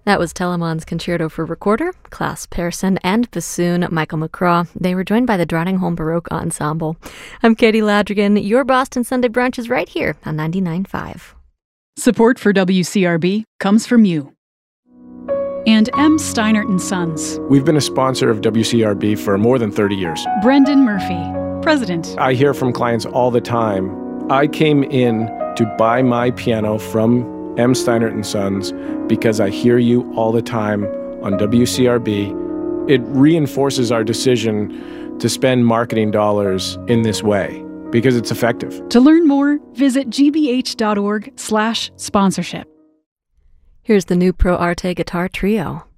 That was Telemann's Concerto for Recorder, Klaus Persson, and bassoon Michael McCraw. They were joined by the Drottningholm Baroque Ensemble. I'm Katie Ladrigan. Your Boston Sunday Brunch is right here on 99.5. Support for WCRB comes from you. And M. Steinert & Sons. We've been a sponsor of WCRB for more than 30 years. Brendan Murphy, President. I hear from clients all the time, I came in to buy my piano from M. Steinert & Sons because I hear you all the time on WCRB. It reinforces our decision to spend marketing dollars in this way because it's effective. To learn more, visit gbh.org/sponsorship. Here's the new Pro Arte Guitar Trio.